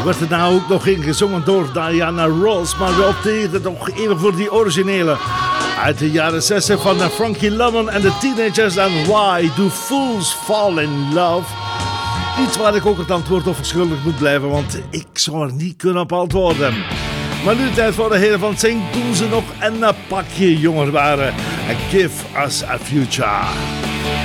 werd er nou ook nog ingezongen door Diana Ross, maar we optreden toch even voor die originele uit de jaren 60 van Frankie Lemon en de Teenagers en Why Do Fools Fall in Love? Iets waar ik ook het antwoord op verschuldigd moet blijven, want ik zou er niet kunnen op antwoorden. Maar nu tijd voor de heren van Zing toen ze nog een pakje jonger waren. And Give Us a Future.